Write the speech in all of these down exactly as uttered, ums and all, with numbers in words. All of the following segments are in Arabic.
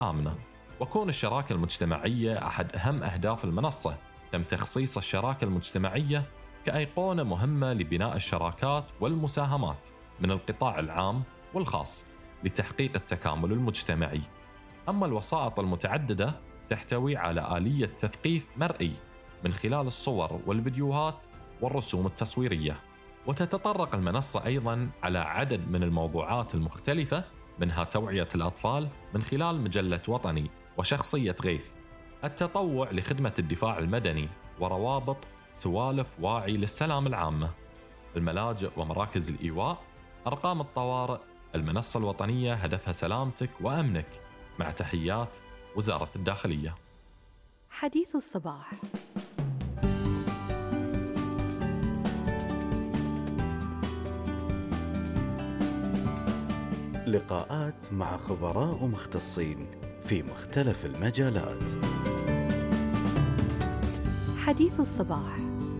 آمنة. وكون الشراكة المجتمعية أحد أهم أهداف المنصة، تم تخصيص الشراكة المجتمعية كأيقونة مهمة لبناء الشراكات والمساهمات من القطاع العام والخاص لتحقيق التكامل المجتمعي. أما الوسائط المتعددة تحتوي على آلية تثقيف مرئي من خلال الصور والفيديوهات والرسوم التصويرية. وتتطرق المنصة أيضاً على عدد من الموضوعات المختلفة، منها توعية الأطفال من خلال مجلة وطني وشخصية غيث، التطوع لخدمة الدفاع المدني، وروابط سوالف واعي للسلام العامة، الملاجئ ومراكز الإيواء، أرقام الطوارئ. المنصة الوطنية هدفها سلامتك وأمنك، مع تحيات وزارة الداخلية. حديث الصباح. لقاءات مع خبراء ومختصين في مختلف المجالات. حديث الصباح.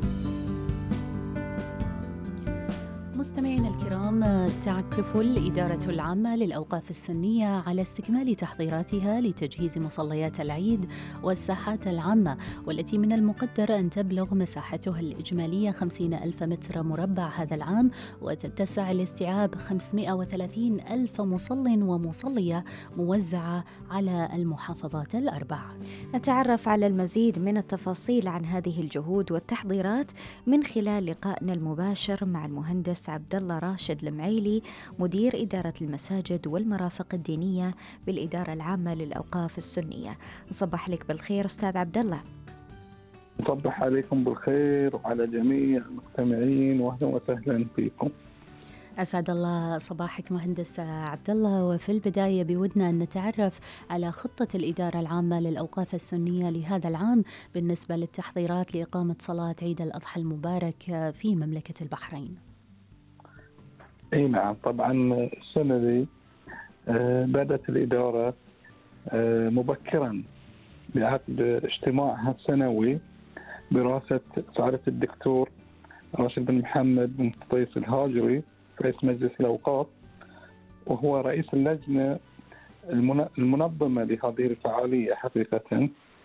مستمعينا الكرام، تعكف الإدارة العامة للأوقاف السنية على استكمال تحضيراتها لتجهيز مصليات العيد والساحات العامة، والتي من المقدر أن تبلغ مساحتها الإجمالية خمسين ألف متر مربع هذا العام، وتتسع لاستيعاب خمسمائة وثلاثين ألف مصل ومصلية موزعة على المحافظات الأربع. نتعرف على المزيد من التفاصيل عن هذه الجهود والتحضيرات من خلال لقائنا المباشر مع المهندس عبد الله راشد المعيلي، مدير إدارة المساجد والمرافق الدينية بالإدارة العامة للأوقاف السنية. نصبح لك بالخير أستاذ عبد الله. نصبح عليكم بالخير وعلى جميع المستمعين، واهلا وسهلا فيكم. أسعد الله صباحك مهندس عبد الله. وفي البداية بودنا أن نتعرف على خطة الإدارة العامة للأوقاف السنية لهذا العام بالنسبة للتحضيرات لإقامة صلاة عيد الأضحى المبارك في مملكة البحرين. أي نعم، طبعا السنة دي بدأت الإدارة مبكرا بعقد اجتماعها السنوي برئاسة سعادة الدكتور راشد بن محمد بن طيس الهاجري رئيس مجلس الأوقاف، وهو رئيس اللجنة المنظمة لهذه الفعالية. حقيقة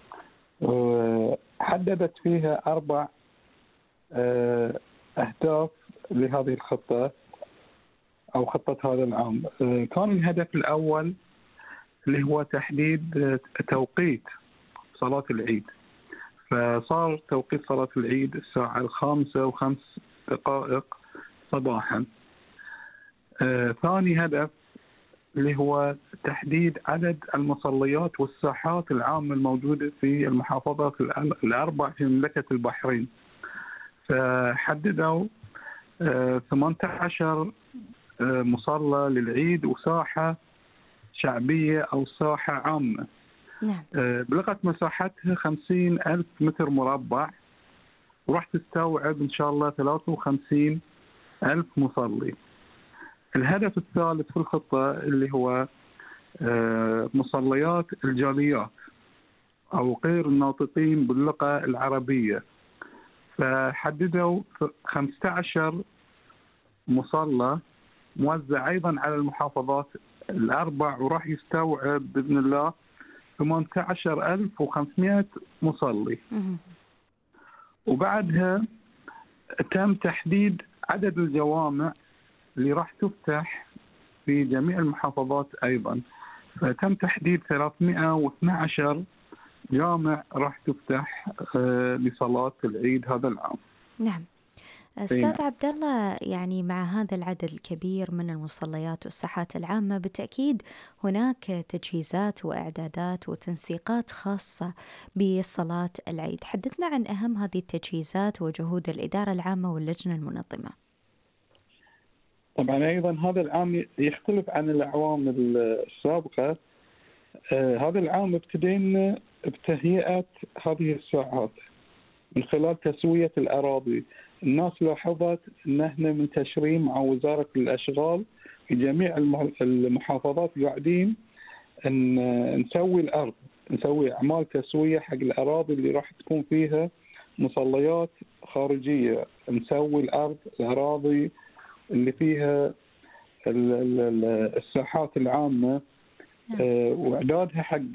حددت فيها أربع أهداف لهذه الخطة أو خطة هذا العام. كان الهدف الأول اللي هو تحديد توقيت صلاة العيد، فصار توقيت صلاة العيد الساعة الخامسة وخمس دقائق صباحا. آه، ثاني هدف اللي هو تحديد عدد المصليات والساحات العامة الموجودة في المحافظات الأربع في مملكة البحرين، فحددوا آه، ثمانية عشر آه، مصلى للعيد وساحة شعبية أو ساحة عامة. نعم. بلغت مساحتها خمسين ألف متر مربع، وراح تستوعب إن شاء الله ثلاثة وخمسين ألف مصلي. الهدف الثالث في الخطة اللي هو مصليات الجاليات أو غير الناطقين باللغة العربية، فحددوا خمسة عشر مصلى موزع أيضا على المحافظات الأربع، وراح يستوعب بإذن الله ثمانية عشر ألف وخمسمائة مصلي. وبعدها تم تحديد عدد الجوامع اللي راح تفتح في جميع المحافظات أيضا، فتم تحديد ثلاثمائة واثني عشر جامع راح تفتح لصلاة العيد هذا العام. نعم. أستاذ عبد الله، يعني مع هذا العدد الكبير من المصليات والساحات العامة بالتأكيد هناك تجهيزات وإعدادات وتنسيقات خاصة بصلاة العيد. حدثنا عن أهم هذه التجهيزات وجهود الإدارة العامة واللجنة المنظمة. طبعا أيضا هذا العام يختلف عن الأعوام السابقة. آه هذا العام ابتدينا بتهيئة هذه الساحات من خلال تسوية الأراضي. الناس لاحظت أن احنا منتشرين مع وزارة الأشغال في جميع المحافظات، قاعدين أن نسوي الأرض، نسوي أعمال تسوية حق الأراضي اللي راح تكون فيها مصليات خارجية. نسوي الأرض، الأراضي اللي فيها الساحات العامة آه، واعدادها حق